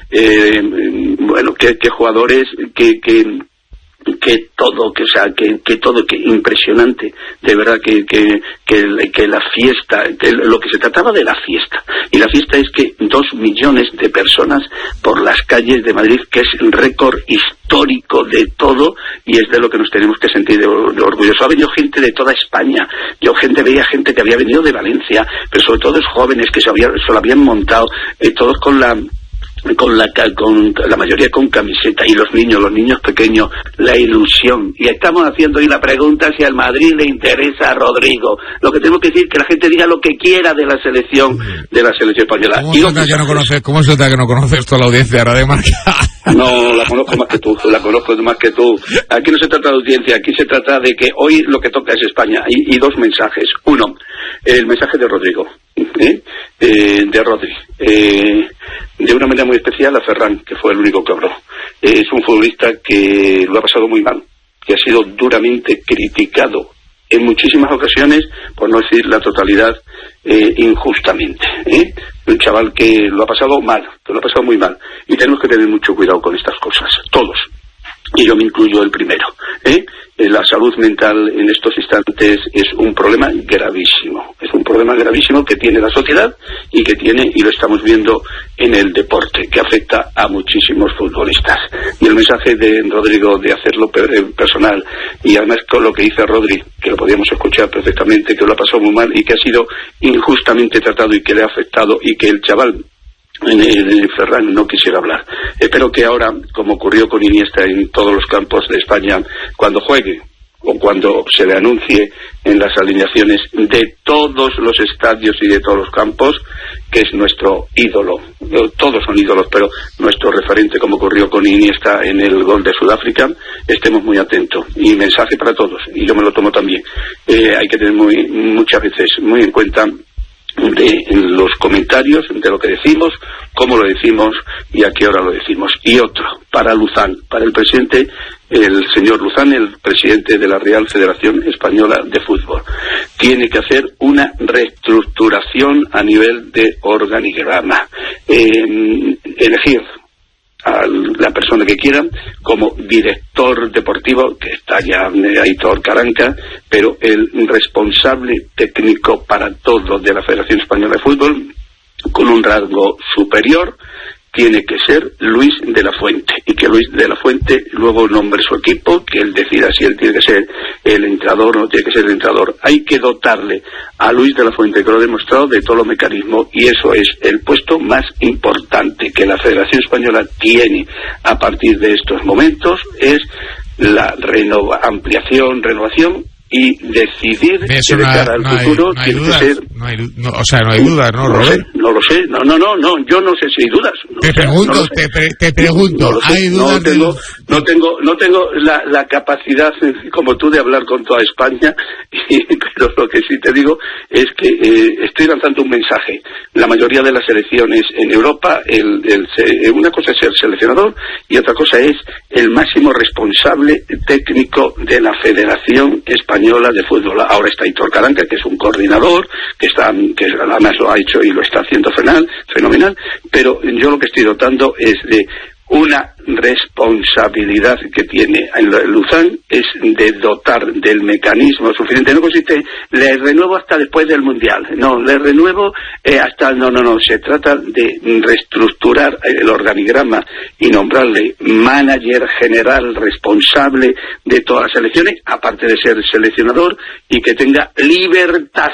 bueno, que jugadores que todo, que impresionante, de verdad, que la fiesta, lo que se trataba de la fiesta, y la fiesta es que 2 millones de personas por las calles de Madrid, que es un récord histórico de todo, y es de lo que nos tenemos que sentir de orgullosos. Ha venido gente de toda España, veía gente que había venido de Valencia, pero sobre todo jóvenes que se lo habían montado, todos con la mayoría con camiseta, y los niños pequeños, la ilusión. Y estamos haciendo hoy la pregunta si al Madrid le interesa a Rodrigo. Lo que tenemos que decir es que la gente diga lo que quiera de la selección española. ¿Cómo se nota que no conoces toda la audiencia ahora de Marca? No, la conozco más que tú. Aquí no se trata de audiencia, aquí se trata de que hoy lo que toca es España, y 2 mensajes. Uno, el mensaje de Rodrigo, de Rodri, de una manera muy especial a Ferran, que fue el único que habló. Es un futbolista que lo ha pasado muy mal, que ha sido duramente criticado en muchísimas ocasiones, por no decir la totalidad, injustamente. Un chaval que lo ha pasado mal, que lo ha pasado muy mal, y tenemos que tener mucho cuidado con estas cosas, todos, y yo me incluyo el primero. La salud mental en estos instantes es un problema gravísimo, que tiene la sociedad y lo estamos viendo en el deporte, que afecta a muchísimos futbolistas. Y el mensaje de Rodrigo de hacerlo personal, y además con lo que dice Rodri, que lo podíamos escuchar perfectamente, que lo ha pasado muy mal y que ha sido injustamente tratado y que le ha afectado, y que el chaval Ferran no quisiera hablar. Espero que ahora, como ocurrió con Iniesta en todos los campos de España, cuando juegue o cuando se le anuncie en las alineaciones de todos los estadios y de todos los campos, que es nuestro ídolo, todos son ídolos, pero nuestro referente, como ocurrió con Iniesta en el gol de Sudáfrica, estemos muy atentos. Y mensaje para todos, y yo me lo tomo también, hay que tener muchas veces muy en cuenta de los comentarios, de lo que decimos, cómo lo decimos y a qué hora lo decimos. Y otro, para Luzán, para el presidente, el señor Luzán, el presidente de la Real Federación Española de Fútbol, tiene que hacer una reestructuración a nivel de organigrama, elegir a la persona que quieran como director deportivo, que está ya Aitor Caranca, pero el responsable técnico para todo de la Federación Española de Fútbol, con un rango superior, tiene que ser Luis de la Fuente, y que Luis de la Fuente luego nombre su equipo, que él decida si él tiene que ser el entrenador o no tiene que ser el entrenador. Hay que dotarle a Luis de la Fuente, que lo ha demostrado, de todos los mecanismos, y eso es el puesto más importante que la Federación Española tiene a partir de estos momentos, es la renovación y decidir que de cara al futuro tiene que ser... No hay dudas, ¿no, Robert? No lo sé, yo no sé si hay dudas. Te pregunto, ¿hay dudas? No tengo la capacidad, como tú, de hablar con toda España, pero lo que sí te digo es que estoy lanzando un mensaje. La mayoría de las selecciones en Europa, una cosa es ser seleccionador y otra cosa es el máximo responsable técnico de la Federación Española de Fútbol. Ahora está Aitor Caranca, que es un coordinador, que además lo ha hecho y lo está haciendo fenomenal, pero yo lo que estoy dotando es de una responsabilidad que tiene en Luzán, es de dotar del mecanismo suficiente. No consiste, le renuevo hasta después del Mundial, le renuevo hasta... No, se trata de reestructurar el organigrama y nombrarle manager general responsable de todas las selecciones, aparte de ser seleccionador, y que tenga libertad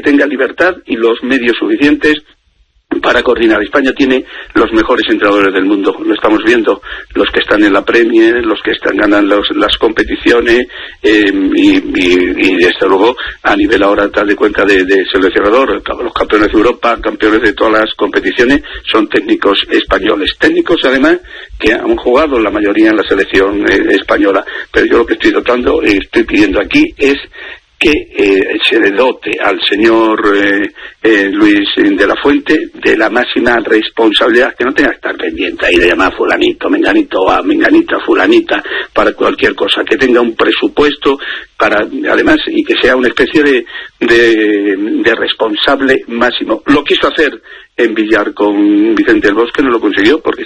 y los medios suficientes para coordinar. España tiene los mejores entrenadores del mundo, lo estamos viendo, los que están en la Premier, los que ganan las competiciones, y desde luego a nivel ahora, tal de cuenta de seleccionador, los campeones de Europa, campeones de todas las competiciones, son técnicos españoles, técnicos además que han jugado la mayoría en la selección española. Pero yo lo que estoy pidiendo aquí es que se le dote al señor Luis de la Fuente de la máxima responsabilidad, que no tenga que estar pendiente ahí de llamar a fulanito, menganita, fulanita, para cualquier cosa, que tenga un presupuesto además, y que sea una especie de responsable máximo. Lo quiso hacer en Villar con Vicente del Bosque, no lo consiguió porque